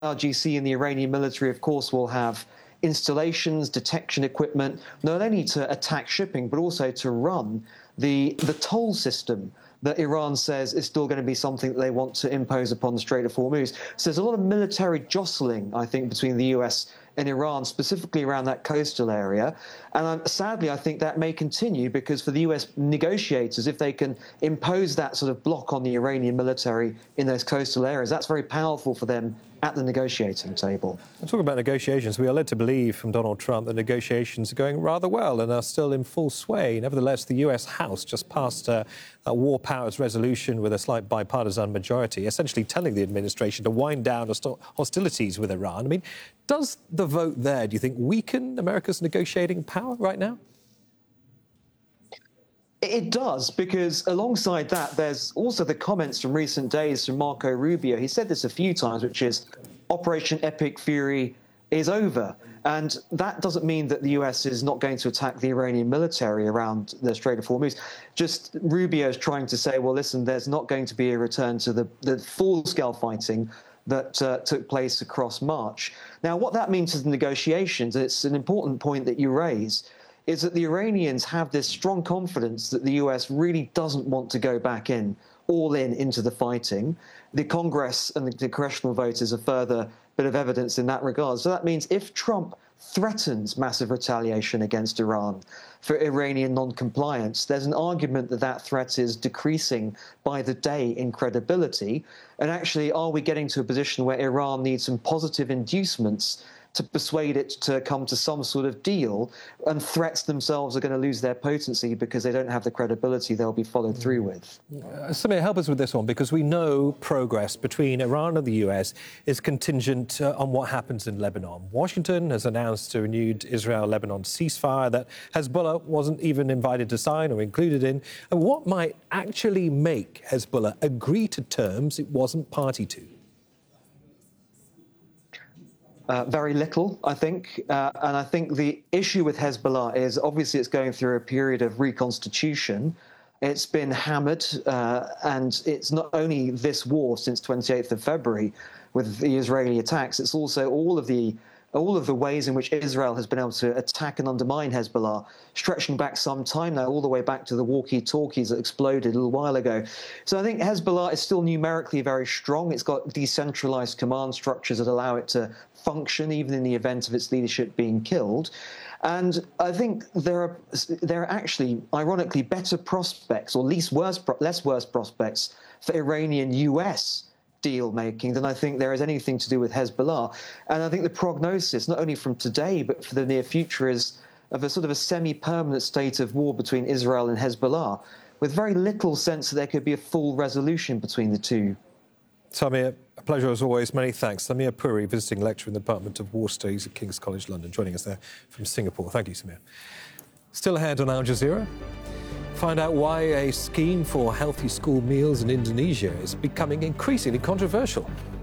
IRGC and the Iranian military, of course, will have installations, detection equipment, not only to attack shipping, but also to run the toll system that Iran says is still going to be something that they want to impose upon the Strait of Hormuz. So there's a lot of military jostling, I think, between the US and Iran, specifically around that coastal area. And sadly, I think that may continue because for the US negotiators, if they can impose that sort of block on the Iranian military in those coastal areas, that's very powerful for them at the negotiating table. Talking about negotiations, we are led to believe from Donald Trump that negotiations are going rather well and are still in full sway. Nevertheless, the US House just passed a war powers resolution with a slight bipartisan majority, essentially telling the administration to wind down hostilities with Iran. I mean, does the vote there, do you think, weaken America's negotiating power right now? It does, because alongside that, there's also the comments from recent days from Marco Rubio. He said this a few times, which is Operation Epic Fury is over. And that doesn't mean that the US is not going to attack the Iranian military around the Strait of Hormuz. Just Rubio is trying to say, well, listen, there's not going to be a return to the full-scale fighting that took place across March. Now, what that means to the negotiations, and it's an important point that you raise, is that the Iranians have this strong confidence that the US really doesn't want to go back all in into the fighting. The Congress and the congressional vote is a further bit of evidence in that regard. So that means if Trump threatens massive retaliation against Iran for Iranian non-compliance, there's an argument that that threat is decreasing by the day in credibility. And actually, are we getting to a position where Iran needs some positive inducements to persuade it to come to some sort of deal, and threats themselves are going to lose their potency because they don't have the credibility they'll be followed through with? Samir, help us with this one, because we know progress between Iran and the US is contingent on what happens in Lebanon. Washington has announced a renewed Israel-Lebanon ceasefire that Hezbollah wasn't even invited to sign or included in. And what might actually make Hezbollah agree to terms it wasn't party to? Very little, I think. And I think the issue with Hezbollah is obviously it's going through a period of reconstitution. It's been hammered, and it's not only this war since 28th of February with the Israeli attacks, it's also all of the ways in which Israel has been able to attack and undermine Hezbollah, stretching back some time now, all the way back to the walkie-talkies that exploded a little while ago. So I think Hezbollah is still numerically very strong. It's got decentralized command structures that allow it to function even in the event of its leadership being killed. And I think there are actually, ironically, better prospects, or less worse prospects for Iranian-US deal making than I think there is anything to do with Hezbollah. And I think the prognosis, not only from today, but for the near future, is of a sort of a semi-permanent state of war between Israel and Hezbollah, with very little sense that there could be a full resolution between the two. Samir, a pleasure as always. Many thanks. Samir Puri, visiting lecturer in the Department of War Studies at King's College London, joining us there from Singapore. Thank you, Samir. Still ahead on Al Jazeera. Find out why a scheme for healthy school meals in Indonesia is becoming increasingly controversial.